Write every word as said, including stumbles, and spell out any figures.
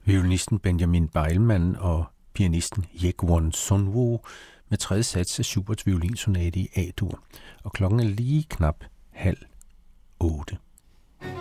Violinisten Benjamin Beilman og pianisten Jaegwon Sunwoo med tredje sats af Schuberts violinsonate i A-dur. Og klokken er lige knap halv otte.